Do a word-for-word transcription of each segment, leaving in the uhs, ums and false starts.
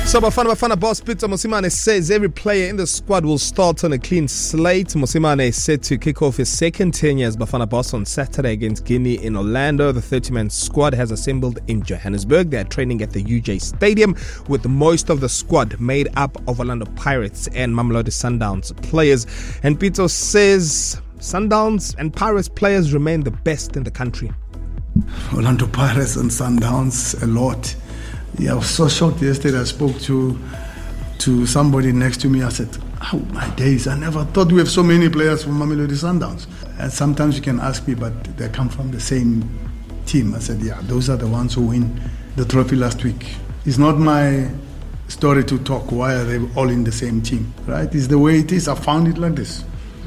So Bafana Bafana boss Peter Mosimane says every player in the squad will start on a clean slate. Mosimane is set to kick off his second tenure as Bafana boss on Saturday against Guinea in Orlando. The thirty-man squad has assembled in Johannesburg. They are training at the U J Stadium with most of the squad made up of Orlando Pirates and Mamelodi Sundowns players. And Peter says Sundowns and Pirates players remain the best in the country. Orlando Pirates and Sundowns a lot. Yeah, I was so shocked yesterday. I spoke to to somebody next to me. I said, oh my days, I never thought we have so many players from Mamelodi Sundowns. And sometimes you can ask me, but they come from the same team. I said, yeah, those are the ones who win the trophy last week. It's not my story to talk why are they all in the same team, right? It's the way it is. I found it like this,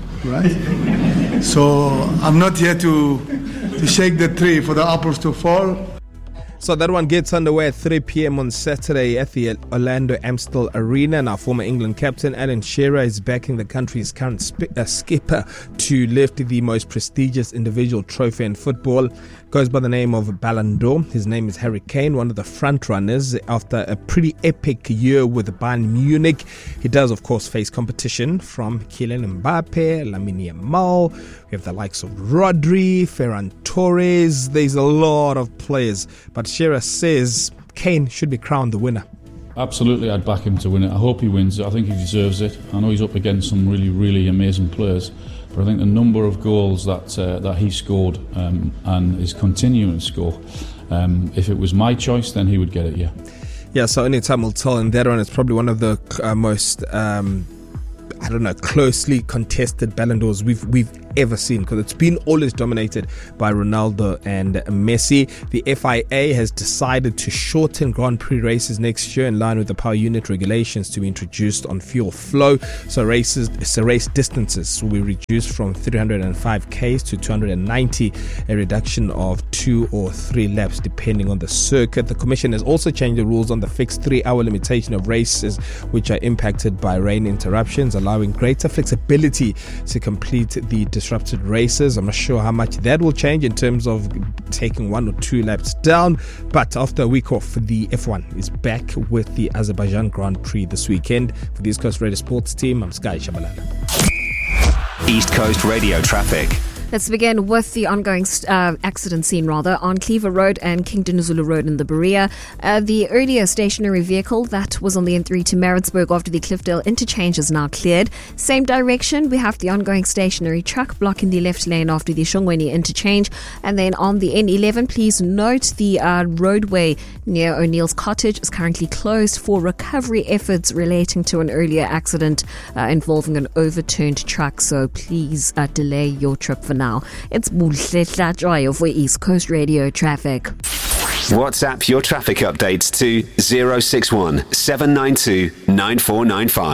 right? So I'm not here to, to shake the tree for the apples to fall. So that one gets underway at three p.m. on Saturday at the Orlando Amstel Arena. And our former England captain Alan Shearer is backing the country's current sp- uh, skipper to lift the most prestigious individual trophy in football. Goes by the name of Ballon d'Or. His name is Harry Kane, one of the front runners after a pretty epic year with Bayern Munich. He does, of course, face competition from Kylian Mbappe, Lamine Yamal. We have the likes of Rodri, Ferran Torres. There's a lot of players, but Shearer says Kane should be crowned the winner. Absolutely, I'd back him to win it. I hope he wins it. I think he deserves it. I know he's up against some really, really amazing players, but I think the number of goals that uh, that he scored um, and is continuing to score, um, if it was my choice, then he would get it, yeah. Yeah, so only time will tell, and that one is probably one of the uh, most... Um, I don't know, closely contested Ballon d'Ors we've we've ever seen, because it's been always dominated by Ronaldo and Messi. The F I A has decided to shorten Grand Prix races next year in line with the power unit regulations to be introduced on fuel flow. So races, so race distances will be reduced from three hundred five kays to two hundred ninety, a reduction of two or three laps depending on the circuit. The Commission has also changed the rules on the fixed three-hour limitation of races which are impacted by rain interruptions, allowing greater flexibility to complete the disrupted races. I'm not sure how much that will change in terms of taking one or two laps down, but after a week off, the F one is back with the Azerbaijan Grand Prix this weekend. For the East Coast Radio Sports team, I'm Sky Shabalala. East Coast Radio traffic. Let's begin with the ongoing uh, accident scene, rather, on Cleaver Road and King Dinuzulu Road in the Berea. Uh, the earlier stationary vehicle that was on the N three to Maritzburg after the Cliffdale interchange is now cleared. Same direction, we have the ongoing stationary truck blocking the left lane after the Shongweni interchange. And then on the N eleven, please note the uh, roadway near O'Neill's Cottage is currently closed for recovery efforts relating to an earlier accident uh, involving an overturned truck. So please uh, delay your trip for now. Now, it's Buhle Tlajoyo for East Coast Radio Traffic. WhatsApp your traffic updates to zero six one seven nine two nine four nine five.